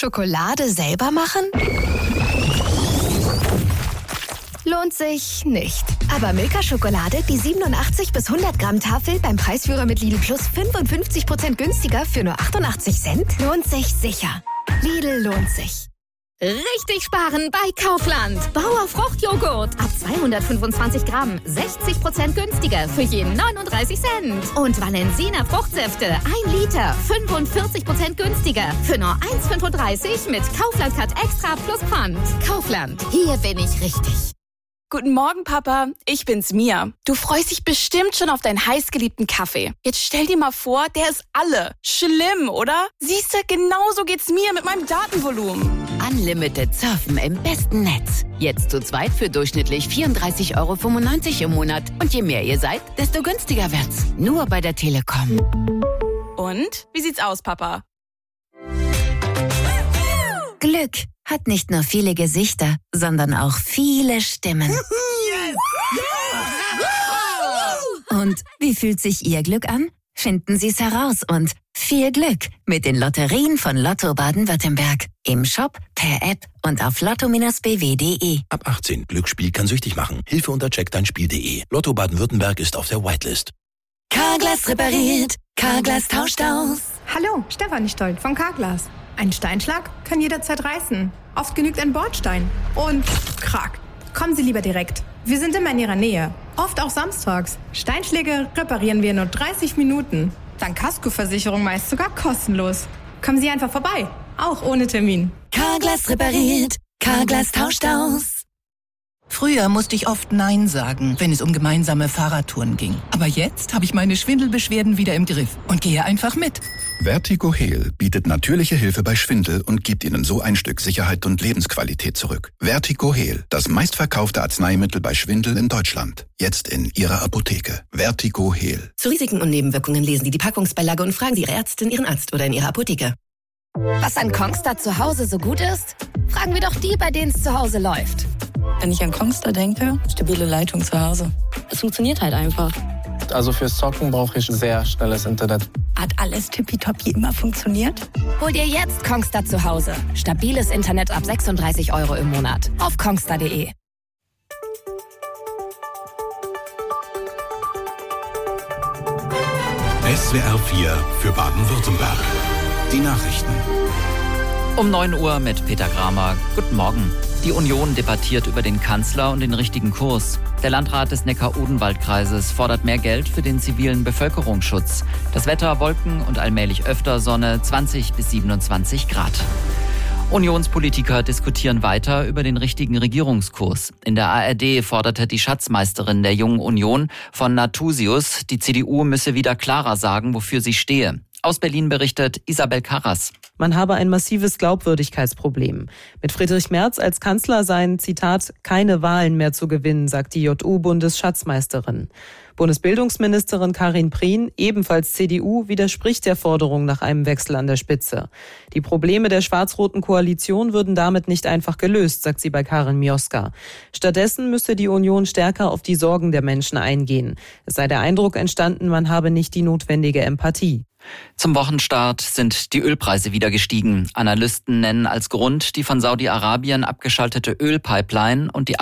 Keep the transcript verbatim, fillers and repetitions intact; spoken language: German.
Schokolade selber machen? Lohnt sich nicht. Aber Milka-Schokolade, die siebenundachtzig bis hundert Gramm Tafel beim Preisführer mit Lidl Plus fünfundfünfzig Prozent günstiger für nur achtundachtzig Cent, lohnt sich sicher. Lidl lohnt sich. Richtig sparen bei Kaufland. Bauer Fruchtjoghurt. Ab zweihundertfünfundzwanzig Gramm. sechzig Prozent günstiger für jeden neununddreißig Cent. Und Valensina Fruchtsäfte. ein Liter. fünfundvierzig Prozent günstiger für nur eins Komma fünfunddreißig mit Kaufland Cut Extra plus Pfand. Kaufland. Hier bin ich richtig. Guten Morgen, Papa. Ich bin's, Mia. Du freust dich bestimmt schon auf deinen heißgeliebten Kaffee. Jetzt stell dir mal vor, der ist alle. Schlimm, oder? Siehste, genauso geht's mir mit meinem Datenvolumen. Unlimited Surfen im besten Netz. Jetzt zu zweit für durchschnittlich vierunddreißig Euro fünfundneunzig im Monat. Und je mehr ihr seid, desto günstiger wird's. Nur bei der Telekom. Und? Wie sieht's aus, Papa? Glück hat nicht nur viele Gesichter, sondern auch viele Stimmen. Yes! Und wie fühlt sich Ihr Glück an? Finden Sie es heraus und viel Glück mit den Lotterien von Lotto Baden-Württemberg. Im Shop, per App und auf lotto Bindestrich b w punkt d e. Ab achtzehn. Glücksspiel kann süchtig machen. Hilfe unter check dein Spiel punkt d e. Lotto Baden-Württemberg ist auf der Whitelist. Carglass repariert. Carglass tauscht aus. Hallo, Stefanie Stolt von Carglass. Ein Steinschlag kann jederzeit reißen. Oft genügt ein Bordstein. Und krack. Kommen Sie lieber direkt. Wir sind immer in Ihrer Nähe. Oft auch samstags. Steinschläge reparieren wir in nur dreißig Minuten. Dank Kaskoversicherung meist sogar kostenlos. Kommen Sie einfach vorbei. Auch ohne Termin. Carglass repariert. Carglass tauscht aus. Früher musste ich oft Nein sagen, wenn es um gemeinsame Fahrradtouren ging. Aber jetzt habe ich meine Schwindelbeschwerden wieder im Griff und gehe einfach mit. Vertigo Heal bietet natürliche Hilfe bei Schwindel und gibt Ihnen so ein Stück Sicherheit und Lebensqualität zurück. Vertigo Heal, das meistverkaufte Arzneimittel bei Schwindel in Deutschland. Jetzt in Ihrer Apotheke. Vertigo Heal. Zu Risiken und Nebenwirkungen lesen Sie die Packungsbeilage und fragen Sie Ihre Ärztin, Ihren Arzt oder in Ihrer Apotheke. Was an Kongstar zu Hause so gut ist? Fragen wir doch die, bei denen es zu Hause läuft. Wenn ich an Kongstar denke, stabile Leitung zu Hause. Es funktioniert halt einfach. Also fürs Zocken brauche ich sehr schnelles Internet. Hat alles tippitoppi immer funktioniert? Hol dir jetzt Kongstar zu Hause. Stabiles Internet ab sechsunddreißig Euro im Monat. Auf kongstar punkt de. S W R vier für Baden-Württemberg. Die Nachrichten. Um neun Uhr mit Peter Kramer. Guten Morgen. Die Union debattiert über den Kanzler und den richtigen Kurs. Der Landrat des Neckar-Odenwald-Kreises fordert mehr Geld für den zivilen Bevölkerungsschutz. Das Wetter Wolken und allmählich öfter Sonne, zwanzig bis siebenundzwanzig Grad. Unionspolitiker diskutieren weiter über den richtigen Regierungskurs. In der A R D forderte die Schatzmeisterin der Jungen Union von Nathusius, die C D U müsse wieder klarer sagen, wofür sie stehe. Aus Berlin berichtet Isabel Karras. Man habe ein massives Glaubwürdigkeitsproblem. Mit Friedrich Merz als Kanzler seien, Zitat, keine Wahlen mehr zu gewinnen, sagt die J U-Bundesschatzmeisterin. Bundesbildungsministerin Karin Prien, ebenfalls C D U, widerspricht der Forderung nach einem Wechsel an der Spitze. Die Probleme der schwarz-roten Koalition würden damit nicht einfach gelöst, sagt sie bei Karin Mioska. Stattdessen müsse die Union stärker auf die Sorgen der Menschen eingehen. Es sei der Eindruck entstanden, man habe nicht die notwendige Empathie. Zum Wochenstart sind die Ölpreise wieder gestiegen. Analysten nennen als Grund die von Saudi-Arabien abgeschaltete Ölpipeline und die